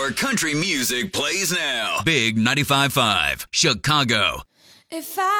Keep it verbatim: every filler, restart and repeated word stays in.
More country music plays now. Big ninety-five point five, Chicago. If I